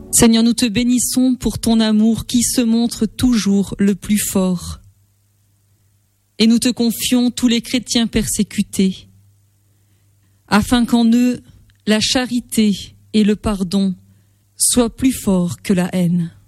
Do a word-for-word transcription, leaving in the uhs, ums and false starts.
Seigneur, nous te bénissons pour ton amour qui se montre toujours le plus fort. Et nous te confions tous les chrétiens persécutés, afin qu'en eux, la charité et le pardon soient plus forts que la haine.